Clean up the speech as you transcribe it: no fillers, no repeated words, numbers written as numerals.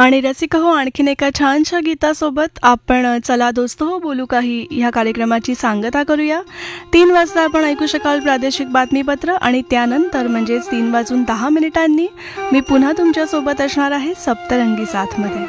आणि रसिक हो, आणखीन एका छानशा गीतासोबत आपण चला दोस्त हो बोलू काही ह्या कार्यक्रमाची सांगता करूया. 3 वाजता आपण ऐकू शकाल प्रादेशिक बातमीपत्र आणि त्यानंतर म्हणजेच 3 वाजून 10 मिनिटांनी मी पुन्हा तुमच्यासोबत असणार आहे सप्तरंगी साथमध्ये.